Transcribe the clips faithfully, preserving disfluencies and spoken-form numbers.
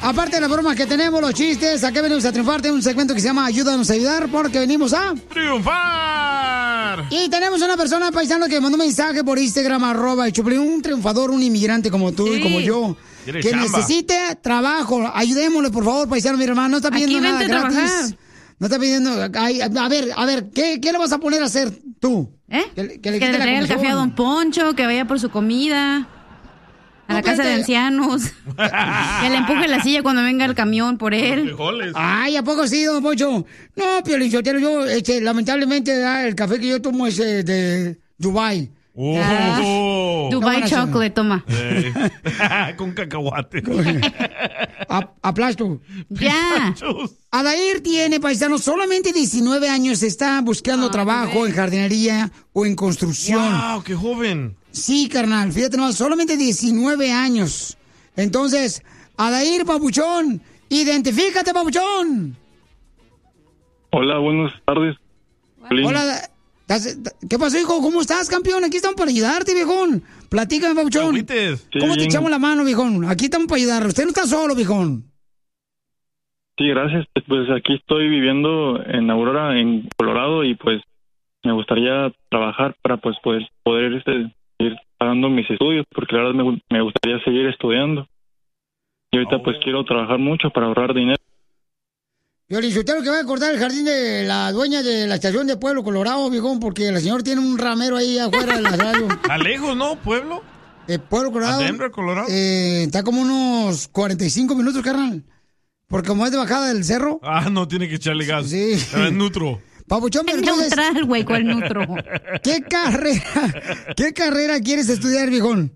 aparte de las bromas que tenemos, los chistes, ¿a qué venimos a triunfar? Tenemos un segmento que se llama Ayúdanos a ayudar, porque venimos a... ¡triunfar! Y tenemos una persona, paisano, que mandó un mensaje por Instagram, arroba el Choplin, un triunfador, un inmigrante como tú Sí. y como yo, Quiere que chamba. necesite trabajo. Ayudémosle, por favor, paisano, mi hermano, no está pidiendo Aquí nada vente a gratis. trabajar. No está pidiendo... ay, a ver, a ver, ¿qué, qué le vas a poner a hacer tú? ¿Eh? Que, Que le, quite la traiga el comisión. café a Don Poncho, que vaya por su comida. A la No, casa de vete. ancianos. Que le empuje la silla cuando venga el camión por él. Frijoles. Ay, ¿a poco sí, don Poncho? No, Piolín Sotelo, yo, este, lamentablemente, ah, el café que yo tomo es eh, de Dubai. Oh. Ah, Dubai No, bueno, Chocolate, toma. Eh, Con cacahuate. A- Aplasto. Ya. Adair tiene, paisano, solamente diecinueve años, está buscando Ay, trabajo bebé. en jardinería o en construcción. ¡Wow! ¡Qué joven! Sí, carnal, fíjate nomás, solamente diecinueve años. Entonces, Adair, papuchón, identifícate, papuchón. Hola, buenas tardes. Piolín. Hola, ¿estás- ¿qué pasó, hijo? ¿Cómo estás, campeón? Aquí estamos para ayudarte, viejón. Platícame, papuchón. Agüites. Sí, ¿Cómo te bien. echamos la mano, viejón? Aquí estamos para ayudarle. Usted no está solo, viejón. Sí, gracias. Pues aquí estoy viviendo en Aurora, en Colorado, y pues me gustaría trabajar para pues poder, poder este, ir pagando mis estudios, porque la verdad me, gu- me gustaría seguir estudiando. Y ahorita Oh. pues quiero trabajar mucho para ahorrar dinero. Piolín Sotelo, que va a cortar el jardín de la dueña de la estación de Pueblo Colorado, viejón, porque la señora tiene un ramero ahí afuera de la radio. ¿A lejos, no, pueblo? Eh, Pueblo Colorado. ¿A Denver, Colorado? eh, está como unos cuarenta y cinco minutos, carnal. Porque como es de bajada del cerro. Ah, no, tiene que echarle gas. Sí. Es neutro. Papuchón, pero Es entonces, neutral, güey, ¿cuál neutro? ¿qué carrera, qué carrera quieres estudiar, viejón?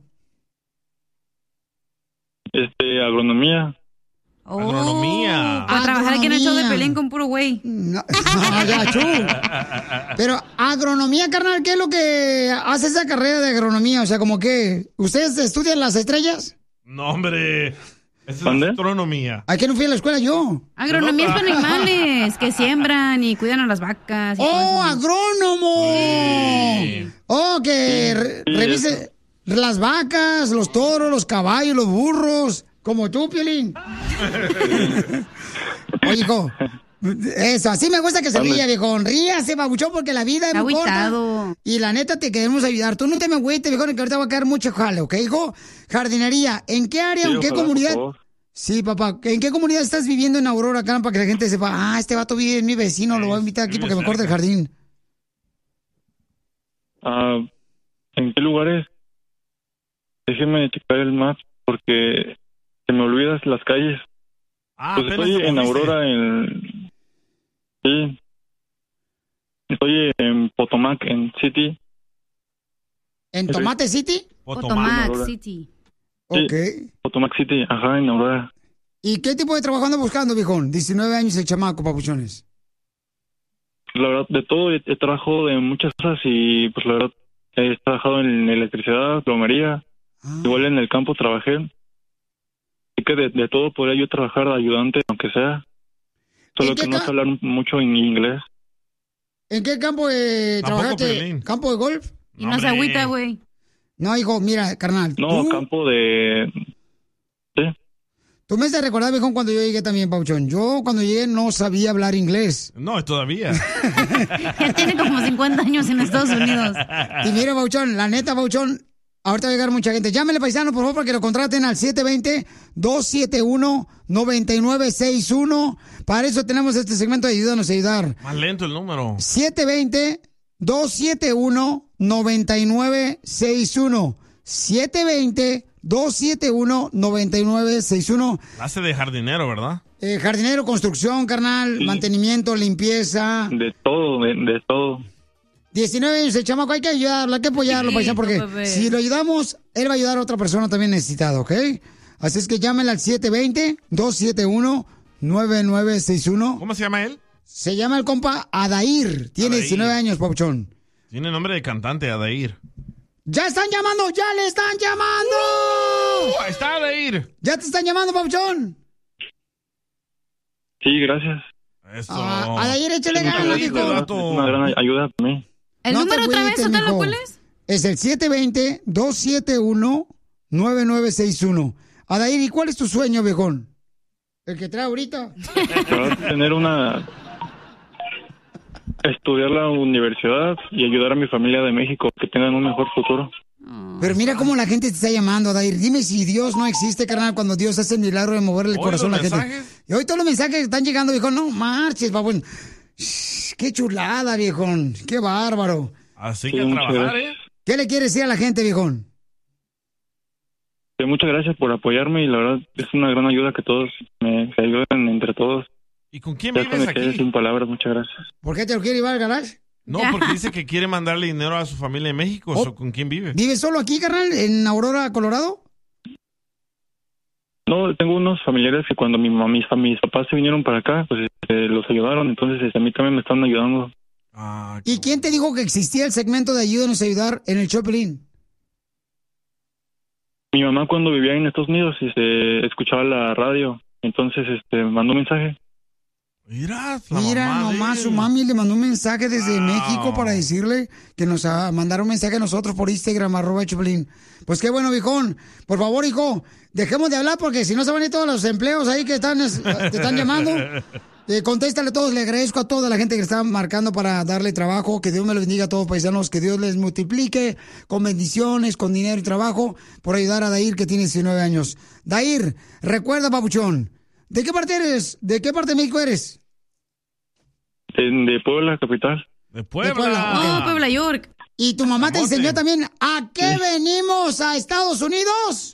Este, agronomía. Oh. Agronomía. A trabajar aquí en el show de Agronomía. Pelín con puro güey. No, no, ya, chu. Pero agronomía, carnal, ¿qué es lo que hace esa carrera de agronomía? O sea, como que, ¿ustedes estudian las estrellas? No, hombre. Esa es ¿Dónde? astronomía. ¿A qué no fui a la escuela yo? Agronomía es para animales que siembran y cuidan a las vacas. Y todo ¡Oh, eso. agrónomo! Sí. ¡Oh, que re- Sí, revise las vacas, los toros, los caballos, los burros! Como tú, Piolín. Oye, hijo, eso, así me gusta que se Dale. ría, viejo. Ríase, babuchón, porque la vida es Está muy corta. agüitado. Y la neta, te queremos ayudar. Tú no te me agüites, viejo, que ahorita va a caer mucho jale, ¿ok, hijo? Jardinería, ¿en qué área, Sí, en qué ojalá, comunidad? por favor. Sí, papá, ¿en qué comunidad estás viviendo en Aurora, acá, para que la gente sepa, ah, este vato vive en mi vecino, lo voy a invitar aquí vive porque me corta el cerca. jardín? Ah, ¿en qué lugares? Déjeme checar el map, porque se me olvidan las calles. Ah, Pues apenas estoy te en moviste. Aurora, en... Sí. Estoy en Potomac, en City. ¿En Tomate City? Potomac. Potomac City. Sí. Ok. Potomac City, ajá, en Aurora. ¿Y qué tipo de trabajo anda buscando, viejón? diecinueve años el chamaco, papuchones. La verdad, de todo, he, he trabajado de muchas cosas y pues la verdad he trabajado en electricidad, plomería, Ah. igual en el campo trabajé. Así que de, de todo podría yo trabajar de ayudante, aunque sea. Solo ¿En qué que no ca- sé hablar mucho en inglés. ¿En qué campo eh, Tampoco, trabajaste? Piolín. ¿Campo de golf? Y no se hombre. agüita, güey. No, hijo, mira, carnal. No, tú, campo de... Sí, tú me has de recordar, viejón, cuando yo llegué también, papuchón. Yo cuando llegué no sabía hablar inglés. No, todavía. Ya tiene como cincuenta años en Estados Unidos. Y mira, Pauchón, la neta, Pauchón, ahorita va a llegar mucha gente. Llámele, paisano, por favor, para que lo contraten al siete dos cero, dos siete uno, nueve nueve seis uno. Para eso tenemos este segmento de Ayúdanos a Ayudar. Más lento el número. siete dos cero, dos siete uno, nueve nueve seis uno. siete dos cero, dos siete uno, nueve nueve seis uno. Hace de jardinero, ¿verdad? Eh, jardinero, construcción, carnal, Sí. mantenimiento, limpieza. de todo, de, de todo. diecinueve años el chamaco, hay que ayudarlo, hay que apoyarlo, Sí, paisano, porque bebé. si lo ayudamos, él va a ayudar a otra persona también necesitada, ¿ok? Así es que llámenle al siete dos cero, dos siete uno, nueve nueve seis uno. ¿Cómo se llama él? Se llama el compa Adair, tiene Adair. diecinueve años, papuchón. Tiene nombre de cantante, Adair. ¡Ya están llamando! ¡Ya le están llamando! ¡Uh! Ahí está Adair. ¡Ya te están llamando, papuchón! Sí, gracias. Eso. Ah, Adair, échale Muchas ganas, gracias, hijo. de verdad, Vato. es una gran ayuda para mí. ¿El No te número otra vez, agüites, Sotelo, mijo. cuál es? Es el siete dos cero, dos siete uno, nueve nueve seis uno. Adair, ¿y cuál es tu sueño, viejón? El que trae ahorita. Para tener una... estudiar la universidad y ayudar a mi familia de México, que tengan un mejor futuro. Pero mira cómo la gente te está llamando, Adair. Dime si Dios no existe, carnal, cuando Dios hace el milagro de moverle el corazón a la gente. mensajes? Y hoy todos los mensajes que están llegando, viejo, no marches, babón. Shh, qué chulada, viejón. Qué bárbaro. Así Sí, que a muchas trabajar, gracias. ¿eh? ¿Qué le quieres decir a la gente, viejón? Sí, muchas gracias por apoyarme y la verdad es una gran ayuda que todos me se ayuden entre todos. ¿Y con quién Ya hasta vives me quedé aquí? sin palabras, muchas gracias. ¿Por qué te lo quiere llevar al garage? No, porque dice que quiere mandarle dinero a su familia en México. Oh. ¿So ¿Con quién vive? ¿Vives solo aquí, carnal, en Aurora, Colorado? No, tengo unos familiares que cuando mi mamá, mis, mis papás se vinieron para acá, pues este, los ayudaron, entonces este, a mí también me están ayudando. Ah, ¿Y quién te dijo que existía el segmento de Ayúdanos a Ayudar en el Choplin? Mi mamá cuando vivía en Estados Unidos este, escuchaba la radio, entonces este, mandó un mensaje. Mira, la Mira, mamá de nomás él. su mami le mandó un mensaje desde Wow. México para decirle que nos ah, mandara un mensaje a nosotros por Instagram, arroba Choplin. Pues qué bueno, viejón. Por favor, hijo, dejemos de hablar porque si no se van a ir todos los empleos ahí que están, es- te están llamando. Eh, contéstale a todos, le agradezco a toda la gente que está marcando para darle trabajo. Que Dios me los bendiga a todos, paisanos. Que Dios les multiplique con bendiciones, con dinero y trabajo por ayudar a Dair, que tiene diecinueve años. Dair, recuerda, papuchón, ¿de qué parte eres? ¿De qué parte de México eres? De, de Puebla, capital. De Puebla. De Puebla, ok. Oh, Puebla, York. ¿Y tu mamá te Camote. enseñó también a qué venimos a Estados Unidos?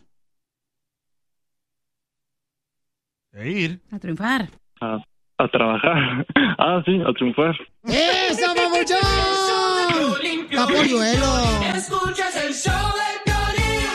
De ir. A triunfar. A, a trabajar. Ah, sí, a triunfar. ¡Eso, papuchón! ¡Capolluelo! Escuchas el show de Piolín.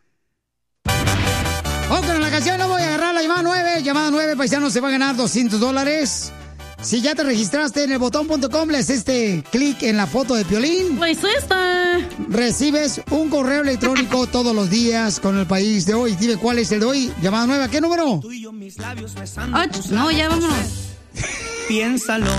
Oh, con la canción no voy a agarrar la llamada nueve. Llamada nueve, paisanos, se va a ganar doscientos dólares. Si ya te registraste en el botón punto com, le haces este clic en la foto de Piolín. Pues esta. Recibes un correo electrónico todos los días con el país de hoy. Dime cuál es el de hoy. Llamada nueve, ¿a qué número? Ocho. No, ya vámonos. Piénsalo,